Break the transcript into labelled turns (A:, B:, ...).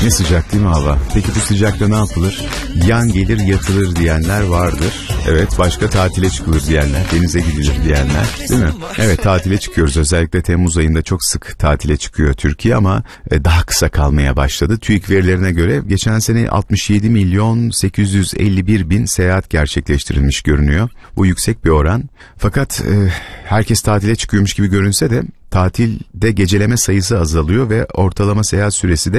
A: Ne sıcak değil mi hava? Peki bu sıcakta ne yapılır? Yan gelir yatılır diyenler vardır. Evet, başka tatile çıkılır diyenler, denize gidilir diyenler, değil mi? Evet, tatile çıkıyoruz. Özellikle Temmuz ayında çok sık tatile çıkıyor Türkiye ama daha kısa kalmaya başladı. TÜİK verilerine göre geçen sene 67 milyon 851 bin seyahat gerçekleştirilmiş görünüyor. Bu yüksek bir oran. Fakat herkes tatile çıkıyormuş gibi görünse de tatilde geceleme sayısı azalıyor ve ortalama seyahat süresi de